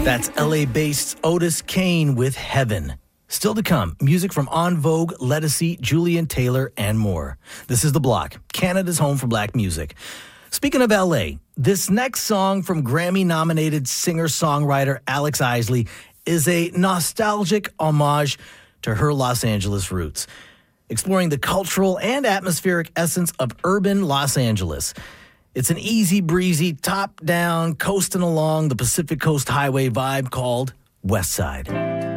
That's LA-based Otis Kane with Heaven. Still to come, music from En Vogue, Lettucey, Julian Taylor, and more. This is The Block, Canada's home for black music. Speaking of LA, this next song from Grammy-nominated singer-songwriter Alex Isley is a nostalgic homage to her Los Angeles roots, exploring the cultural and atmospheric essence of urban Los Angeles. It's an easy breezy, top-down, coasting along the Pacific Coast Highway vibe called West Side.